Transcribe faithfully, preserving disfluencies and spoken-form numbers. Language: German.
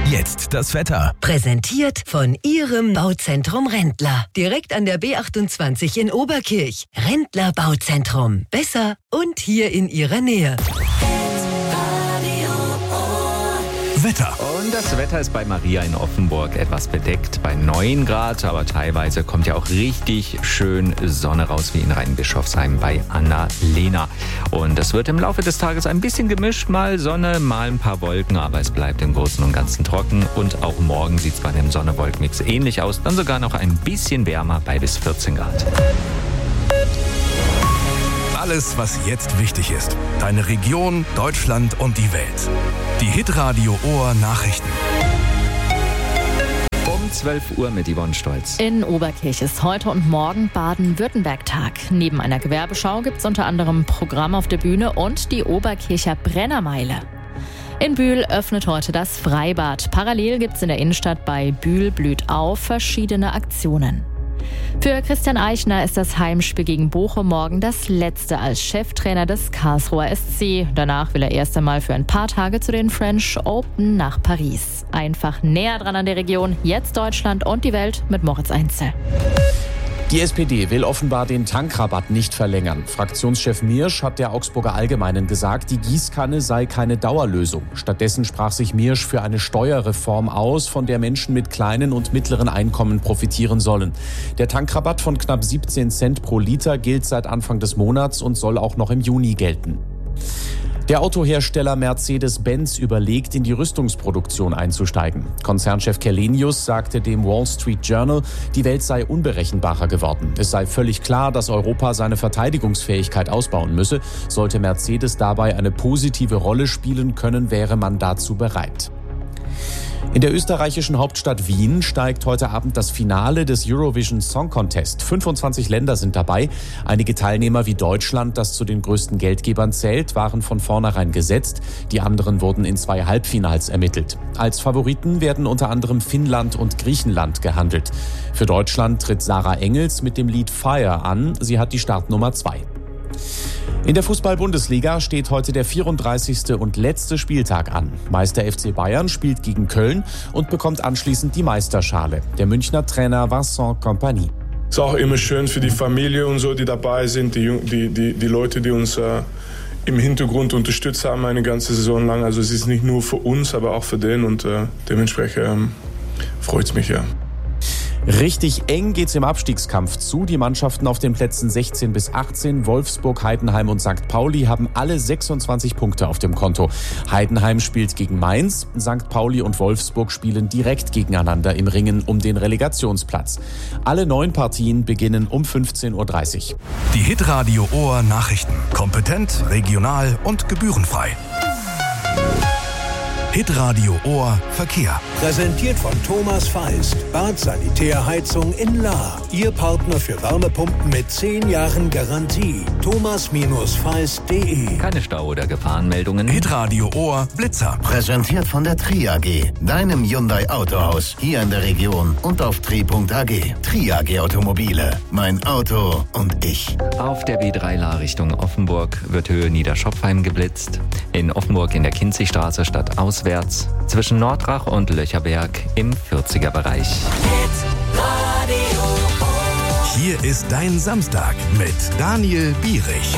Jetzt das Wetter. Präsentiert von Ihrem Bauzentrum Rendler. Direkt an der B achtundzwanzig in Oberkirch. Rendler Bauzentrum. Besser und hier in Ihrer Nähe. Wetter. Und das Wetter ist bei Maria in Offenburg etwas bedeckt bei neun Grad, aber teilweise kommt ja auch richtig schön Sonne raus, wie in Rheinbischofsheim bei Anna-Lena. Und es wird im Laufe des Tages ein bisschen gemischt, mal Sonne, mal ein paar Wolken, aber es bleibt im Großen und Ganzen trocken. Und auch morgen sieht es bei dem Sonne-Wolken-Mix ähnlich aus, dann sogar noch ein bisschen wärmer bei bis vierzehn Grad. Alles, was jetzt wichtig ist. Deine Region, Deutschland und die Welt. Die Hitradio Ohr Nachrichten. Um zwölf Uhr mit Yvonne Stolz. In Oberkirch ist heute und morgen Baden-Württemberg-Tag. Neben einer Gewerbeschau gibt es unter anderem Programm auf der Bühne und die Oberkircher Brennermeile. In Bühl öffnet heute das Freibad. Parallel gibt es in der Innenstadt bei Bühl blüht auf verschiedene Aktionen. Für Christian Eichner ist das Heimspiel gegen Bochum morgen das letzte als Cheftrainer des Karlsruher S C. Danach will er erst einmal für ein paar Tage zu den French Open nach Paris. Einfach näher dran an der Region, jetzt Deutschland und die Welt mit Moritz Einzel. Die S P D will offenbar den Tankrabatt nicht verlängern. Fraktionschef Miersch hat der Augsburger Allgemeinen gesagt, die Gießkanne sei keine Dauerlösung. Stattdessen sprach sich Miersch für eine Steuerreform aus, von der Menschen mit kleinen und mittleren Einkommen profitieren sollen. Der Tankrabatt von knapp siebzehn Cent pro Liter gilt seit Anfang des Monats und soll auch noch im Juni gelten. Der Autohersteller Mercedes-Benz überlegt, in die Rüstungsproduktion einzusteigen. Konzernchef Källenius sagte dem Wall Street Journal, die Welt sei unberechenbarer geworden. Es sei völlig klar, dass Europa seine Verteidigungsfähigkeit ausbauen müsse. Sollte Mercedes dabei eine positive Rolle spielen können, wäre man dazu bereit. In der österreichischen Hauptstadt Wien steigt heute Abend das Finale des Eurovision Song Contest. fünfundzwanzig Länder sind dabei. Einige Teilnehmer wie Deutschland, das zu den größten Geldgebern zählt, waren von vornherein gesetzt. Die anderen wurden in zwei Halbfinals ermittelt. Als Favoriten werden unter anderem Finnland und Griechenland gehandelt. Für Deutschland tritt Sarah Engels mit dem Lied Fire an. Sie hat die Startnummer zwei. In der Fußball-Bundesliga steht heute der vierunddreißigste und letzte Spieltag an. Meister F C Bayern spielt gegen Köln und bekommt anschließend die Meisterschale. Der Münchner Trainer Vincent Kompany. Es ist auch immer schön für die Familie und so, die dabei sind, die, die, die, die Leute, die uns äh, im Hintergrund unterstützt haben eine ganze Saison lang. Also es ist nicht nur für uns, aber auch für den und äh, dementsprechend ähm, freut es mich, ja. Richtig eng geht's im Abstiegskampf zu. Die Mannschaften auf den Plätzen sechzehn bis achtzehn, Wolfsburg, Heidenheim und Sankt Pauli, haben alle sechsundzwanzig Punkte auf dem Konto. Heidenheim spielt gegen Mainz, Sankt Pauli und Wolfsburg spielen direkt gegeneinander im Ringen um den Relegationsplatz. Alle neun Partien beginnen um fünfzehn Uhr dreißig. Die Hitradio Ohr Nachrichten. Kompetent, regional und gebührenfrei. Hitradio Ohr Verkehr. Präsentiert von Thomas Feist. Bad Sanitärheizung in Lahr. Ihr Partner für Wärmepumpen mit zehn Jahren Garantie. thomas feist punkt de. Keine Stau- oder Gefahrenmeldungen. Hitradio Ohr Blitzer. Präsentiert von der Tri A G, deinem Hyundai Autohaus, hier in der Region und auf tri punkt a g. Tri A G Automobile, mein Auto und ich. Auf der B drei Lahr Richtung Offenburg wird Höhe Niederschopfheim geblitzt. In Offenburg in der Kinzigstraße statt auswärts. Zwischen Nordrach und Löcherberg im vierziger Bereich. Hier ist dein Samstag mit Daniel Bierich.